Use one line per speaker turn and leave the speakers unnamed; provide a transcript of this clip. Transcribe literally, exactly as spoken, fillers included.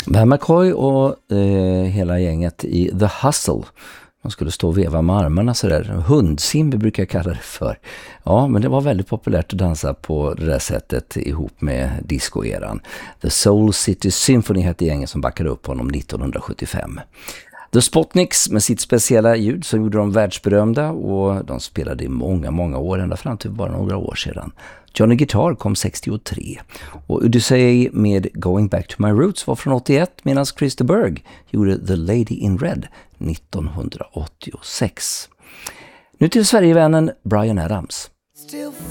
Bear McCoy och eh, hela gänget i The Hustle. Man skulle stå och veva med armarna sådär. Hundsim brukar jag kalla det för. Ja, men det var väldigt populärt att dansa på det där sättet ihop med discoeran. The Soul City Symphony hette gänget som backade upp honom nittonhundrasjuttiofem. The Spotniks med sitt speciella ljud som gjorde dem världsberömda, och de spelade i många, många år, ända fram till bara några år sedan. Johnny Guitar kom sextiotre och Odyssey med Going Back to My Roots var från åttioett, medan Chris de Burgh gjorde The Lady in Red nittonhundraåttiosex. Nu till Sverigevännen Bryan Adams.
Still